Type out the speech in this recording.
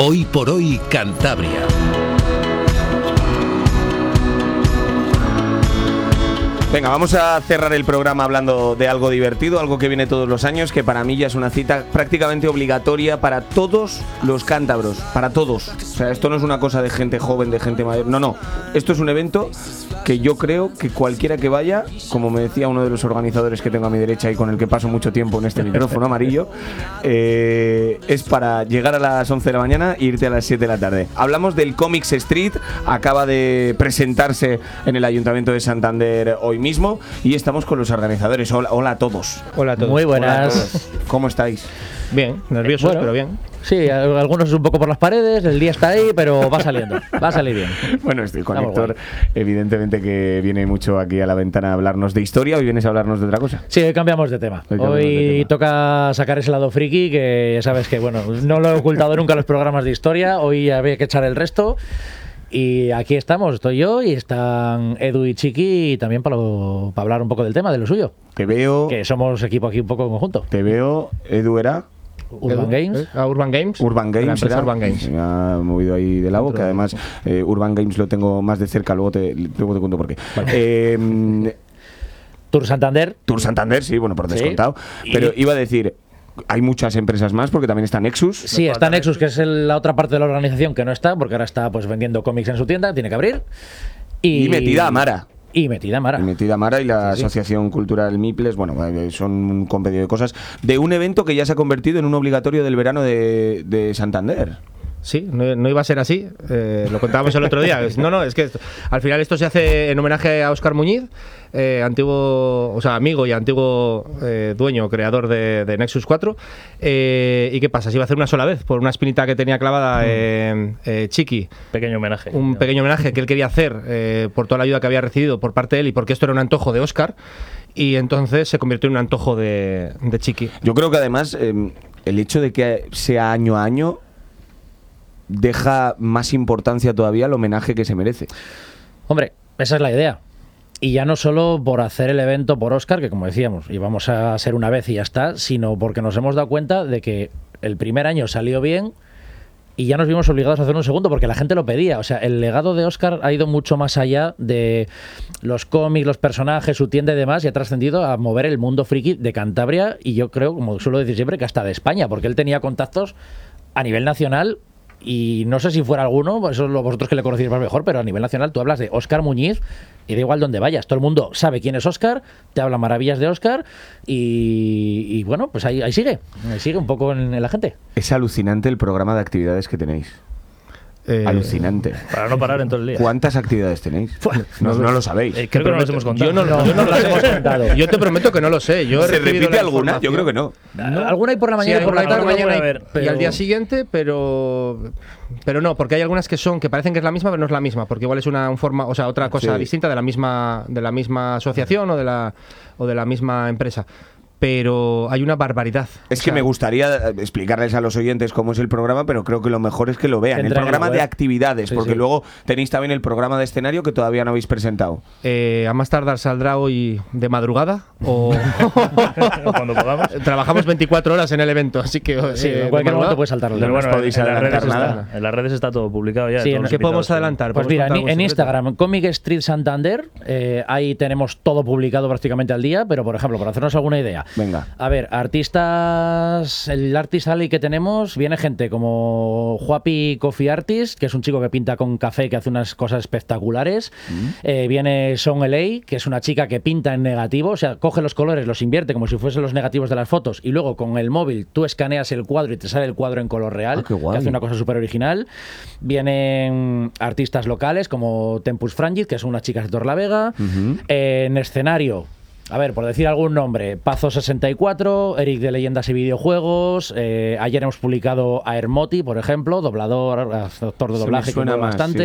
Hoy por hoy Cantabria. Venga, vamos a cerrar el programa hablando de algo divertido, algo que viene todos los años, que para mí ya es una cita prácticamente obligatoria para todos los cántabros, para todos. O sea, esto no es una cosa de gente joven, de gente mayor, no. Esto es un evento que yo creo que cualquiera que vaya, como me decía uno de los organizadores que tengo a mi derecha y con el que paso mucho tiempo en este micrófono amarillo, es para llegar a las 11 de la mañana e irte a las 7 de la tarde. Hablamos del Comics Street, acaba de presentarse en el Ayuntamiento de Santander hoy mismo y estamos con los organizadores. Hola a todos. Hola a todos. Muy buenas. Hola a todos. ¿Cómo estáis? Bien, nerviosos, Bueno, pero bien. Sí, algunos un poco por las paredes, el día está ahí, pero va saliendo, va a salir bien. Bueno, estoy con Estamos Héctor, evidentemente que viene mucho aquí a la ventana a hablarnos de historia. ¿Hoy vienes a hablarnos de otra cosa? Sí, hoy cambiamos de tema. Hoy toca sacar ese lado friki, que ya sabes que, bueno, no lo he ocultado nunca en los programas de historia, hoy había que echar el resto. Y aquí estamos, estoy yo y están Edu y Chiqui también para hablar un poco del tema, de lo suyo. Te veo. Que somos equipo aquí un poco en conjunto. Te veo, Edu era. Urban Games. Urban Games. Urban Games, La empresa era. Urban Games. Me ha movido ahí de la boca. Además, Urban Games lo tengo más de cerca, luego te cuento por qué. Vale. Tour Santander. Tour Santander, sí, bueno, por Sí. descontado. Pero iba a decir, hay muchas empresas más porque también está Nexus. Sí, está Nexus, que es la otra parte de la organización que no está, porque ahora está pues vendiendo cómics en su tienda, tiene que abrir. Y metida Amara. Y metida Amara. Y metida Amara y la Asociación Cultural Miples, bueno, son un compendio de cosas, de un evento que ya se ha convertido en un obligatorio del verano de Santander. Sí, no iba a ser así, lo contábamos el otro día. No, es que al final esto se hace en homenaje a Óscar Muñiz, antiguo, o sea, amigo y antiguo dueño, creador de Nexus 4. ¿Y qué pasa? Se iba a hacer una sola vez, por una espinita que tenía clavada Chiqui. Pequeño homenaje. Un pequeño homenaje que él quería hacer por toda la ayuda que había recibido por parte de él y porque esto era un antojo de Óscar. Y entonces se convirtió en un antojo de Chiqui. Yo creo que además el hecho de que sea año a año deja más importancia todavía al homenaje que se merece. Hombre, esa es la idea. Y ya no solo por hacer el evento por Óscar, que como decíamos, íbamos a ser una vez y ya está, sino porque nos hemos dado cuenta de que el primer año salió bien y ya nos vimos obligados a hacer un segundo porque la gente lo pedía. O sea, el legado de Óscar ha ido mucho más allá de los cómics, los personajes, su tienda y demás, y ha trascendido a mover el mundo friki de Cantabria y yo creo, como suelo decir siempre, que hasta de España, porque él tenía contactos a nivel nacional. Y no sé si fuera alguno, eso es vosotros que le conocéis más mejor, pero a nivel nacional tú hablas de Óscar Muñiz y da igual donde vayas. Todo el mundo sabe quién es Óscar, te habla maravillas de Óscar y bueno, pues ahí sigue un poco en la gente. Es alucinante el programa de actividades que tenéis. Alucinante. Para no parar en todo el día. ¿Cuántas actividades tenéis? No lo sabéis. Creo que no los hemos contado. Yo no las hemos contado. Yo te prometo que no lo sé. ¿Se repite alguna? Yo creo que no. Alguna hay por la mañana y por la tarde. Y al día siguiente, pero no, porque hay algunas que parecen que es la misma, pero no es la misma, porque igual es una forma, o sea, otra cosa distinta de la misma asociación o de la misma empresa. Pero hay una barbaridad. Es que me gustaría explicarles a los oyentes cómo es el programa, pero creo que lo mejor es que lo vean. El programa de actividades, porque luego tenéis también el programa de escenario que todavía no habéis presentado. A más tardar saldrá hoy de madrugada o cuando podamos. Trabajamos 24 horas en el evento, así que en cualquier momento puedes saltarlo. Pero bueno, podéis adelantar nada. En las redes está todo publicado ya. Sí, ¿qué podemos adelantar? Pues mira, en Instagram, Comic Street Santander, ahí tenemos todo publicado prácticamente al día, pero por ejemplo, para hacernos alguna idea. Venga. A ver, artistas, el Artist Alley que tenemos, viene gente como Juapi Coffee Artist, que es un chico que pinta con café, que hace unas cosas espectaculares. Viene Son LA, que es una chica que pinta en negativo, o sea, coge los colores, los invierte como si fuesen los negativos de las fotos, y luego con el móvil tú escaneas el cuadro y te sale el cuadro en color real, qué guay. que hace una cosa súper original. Vienen artistas locales como Tempus Frangit, que es una chica de Torlavega. En escenario, a ver, por decir algún nombre, Pazo64, Eric de Leyendas y Videojuegos. Ayer hemos publicado a Hermoti, por ejemplo, doblador, actor de doblaje, que suena mueve más, bastante.